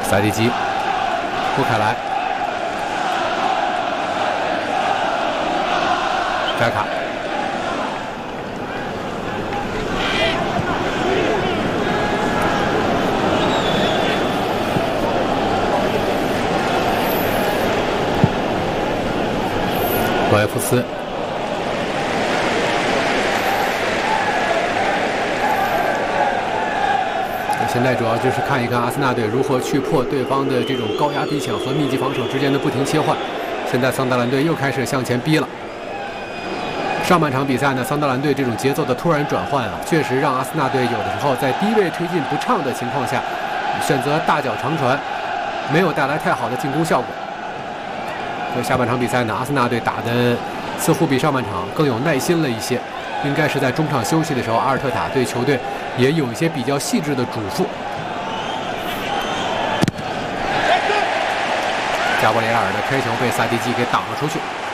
萨迪基，布凯莱，扎卡，罗耶夫斯。 现在主要就是看一看阿森纳队如何去破对方的这种高压逼抢和密集防守之间的不停切换。现在桑德兰队又开始向前逼了。上半场比赛呢，桑德兰队这种节奏的突然转换啊，确实让阿森纳队有的时候在低位推进不畅的情况下，选择大脚长传，没有带来太好的进攻效果。所以下半场比赛呢，阿森纳队打的似乎比上半场更有耐心了一些。 应该是在中场休息的时候，阿尔特塔对球队也有一些比较细致的嘱咐。加布里埃尔的开球被萨迪基给挡了出去。